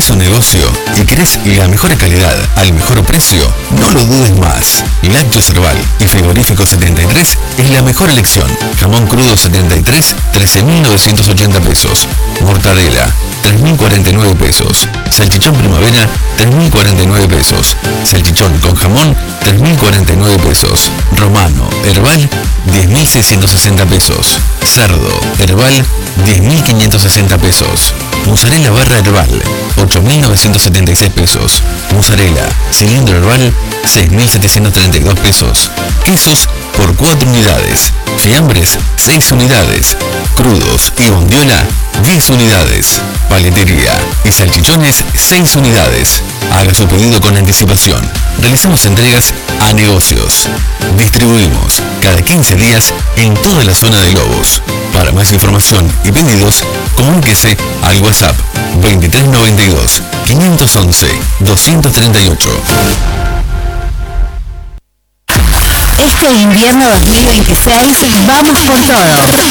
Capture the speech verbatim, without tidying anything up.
un negocio y querés la mejor calidad al mejor precio, no lo dudes más. Lácteos Cerval y Frigorífico setenta y tres es la mejor elección. Jamón crudo setenta y tres, trece mil novecientos ochenta pesos. Mortadela, tres mil cuarenta y nueve pesos. Salchichón Primavera, tres mil cuarenta y nueve pesos. Salchichón con jamón, tres mil cuarenta y nueve pesos. Romano, Herbal, diez mil seiscientos sesenta pesos. Cerdo, Herbal, diez mil quinientos sesenta pesos. Mozzarella barra Herbal, ocho mil novecientos setenta y seis pesos. Mozzarella, cilindro Herbal, seis mil setecientos treinta y dos pesos. Quesos por cuatro unidades. Fiambres, seis unidades. Crudos y bondiola, diez unidades. Paletería y salchichones, seis unidades. Haga su pedido con anticipación. Realizamos entregas a negocios. Distribuimos cada quince días en toda la zona de Lobos. Para más información y pedidos, comuníquese al WhatsApp veintitrés noventa y dos, quinientos once, doscientos treinta y ocho. Este invierno dos mil veintiséis vamos por todo.